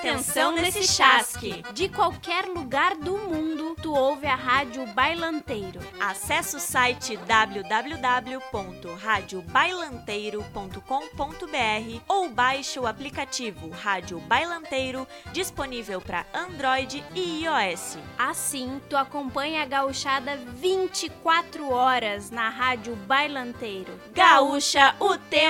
Atenção nesse chasque! De qualquer lugar do mundo, tu ouve a Rádio Bailanteiro. Acesse o site www.radiobailanteiro.com.br ou baixe o aplicativo Rádio Bailanteiro, disponível para Android e iOS. Assim, tu acompanha a gauchada 24 horas na Rádio Bailanteiro. Gaúcha, o tempo